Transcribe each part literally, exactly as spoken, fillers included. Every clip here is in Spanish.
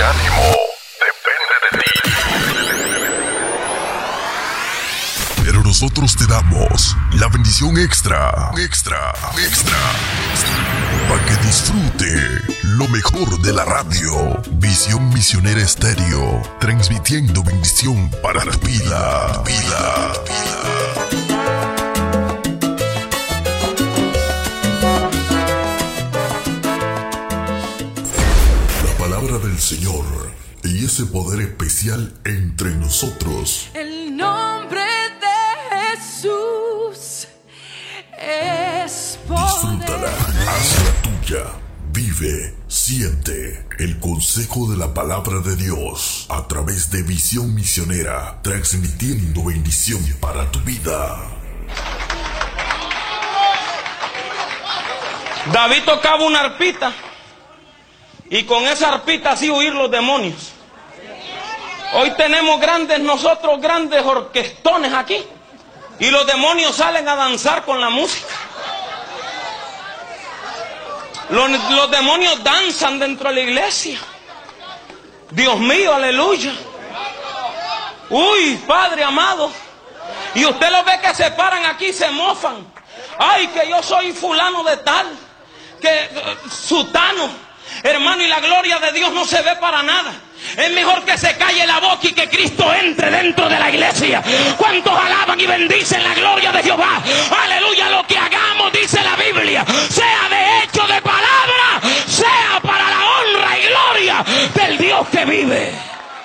ánimo depende de ti. Pero nosotros te damos la bendición extra, extra, extra, para que disfrute lo mejor de la radio. Visión Misionera Estéreo, transmitiendo bendición para tu vida, vida, vida. La palabra del Señor y ese poder especial entre nosotros. El nombre de Jesús es poder. Disfrútala, hazla tuya. Vive, siente el consejo de la palabra de Dios a través de Visión Misionera, transmitiendo bendición para tu vida. David tocaba una arpita y con esa arpita así huir los demonios. Hoy tenemos grandes, nosotros grandes orquestones aquí y los demonios salen a danzar con la música. Los, los demonios danzan dentro de la iglesia. Dios mío, aleluya. Uy, Padre amado. Y usted lo ve que se paran aquí y se mofan. Ay, que yo soy fulano de tal, que uh, sutano. Hermano, y la gloria de Dios no se ve para nada. Es mejor que se calle la boca y que Cristo entre dentro de la iglesia. ¿Cuántos alaban y bendicen la gloria de Jehová? Aleluya, lo que hagamos, dice la Biblia, sea de hecho, de palabra, sea para la honra y gloria del Dios que vive.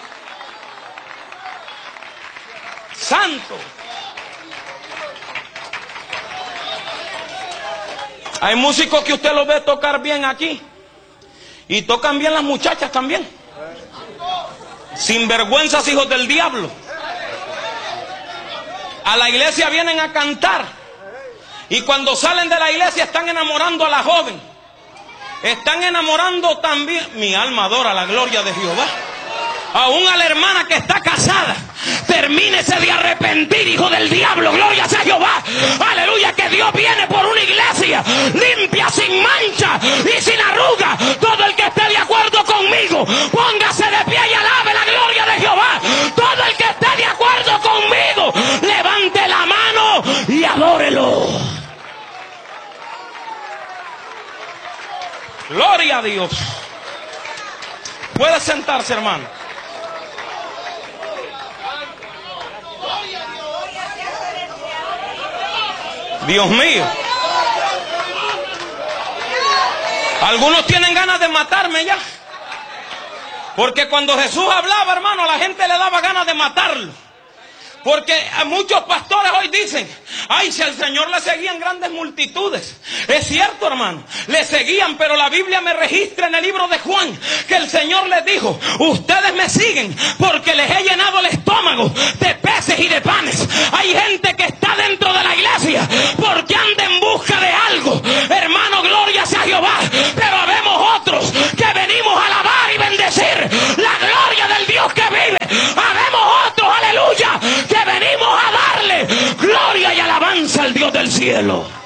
Santo. Hay músicos que usted los ve tocar bien aquí. Y tocan bien las muchachas también. Sinvergüenzas, hijos del diablo. A la iglesia vienen a cantar. Y cuando salen de la iglesia están enamorando a la joven. Están enamorando también. Mi alma adora la gloria de Jehová. Aún a la hermana que está casada. Termínese de arrepentir, hijo del diablo. Gloria sea Jehová. Aleluya, que Dios viene por una iglesia limpia, sin mancha y sin arruga. Todo el que esté de acuerdo conmigo, póngase de pie y alabe la gloria de Jehová. Todo el que esté de acuerdo conmigo, levante la mano y adórelo. Gloria a Dios. Puede sentarse, hermano. Dios mío. Algunos tienen ganas de matarme ya. Porque cuando Jesús hablaba, hermano, a la gente le daba ganas de matarlo. Porque a muchos pastores hoy dicen, ay, si al Señor le seguían grandes multitudes. Es cierto, hermano, le seguían, pero la Biblia me registra en el libro de Juan que el Señor les dijo, ustedes me siguen porque les he llenado el estómago de peces y de panes. Hay gente que está dentro de la iglesia porque anda en busca de algo. Hermano, gloria sea Jehová. Pero habemos otros que venimos a alabar y bendecir la gloria del Dios que vive. Habemos otros, aleluya, que venimos a darle gloria y alabanza al Dios del cielo.